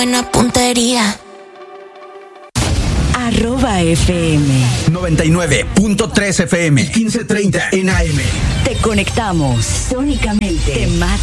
buena puntería. @FM 99.3 FM 1530 en AM. Te conectamos sónicamente.